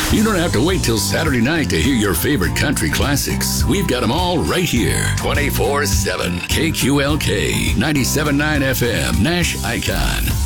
You don't have to wait till Saturday night to hear your favorite country classics. We've got them all right here, 24/7. KQLK 97.9 FM, Nash Icon.